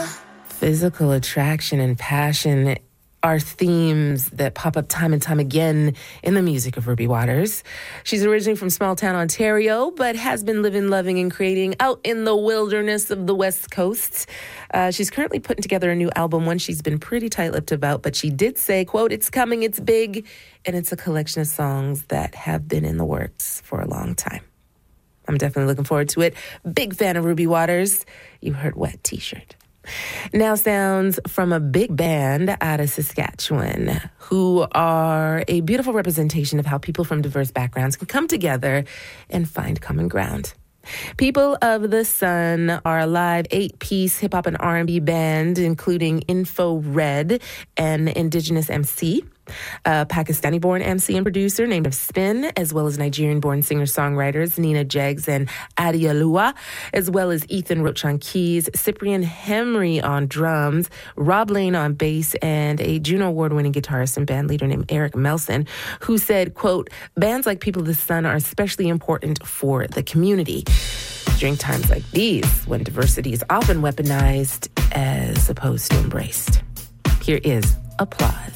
Physical attraction and passion are themes that pop up time and time again in the music of Ruby Waters. She's originally from small town Ontario, but has been living, loving, and creating out in the wilderness of the West Coast. She's currently putting together a new album, one she's been pretty tight-lipped about, but she did say, quote, "It's coming, it's big, and it's a collection of songs that have been in the works for a long time." I'm definitely looking forward to it. Big fan of Ruby Waters. You heard Wet T-shirt. Now sounds from a big band out of Saskatchewan who are a beautiful representation of how people from diverse backgrounds can come together and find common ground. People of the Sun are a live 8-piece hip-hop and R&B band, including Info Red, an Indigenous MC, a Pakistani-born MC and producer named of Spin, as well as Nigerian-born singer-songwriters Nina Jegs and Adia Lua, as well as Ethan Roach on keys, Cyprian Hemry on drums, Rob Lane on bass, and a Juno Award-winning guitarist and band leader named Eric Melson, who said, quote, "Bands like People of the Sun are especially important for the community during times like these, when diversity is often weaponized as opposed to embraced." Here is Applause.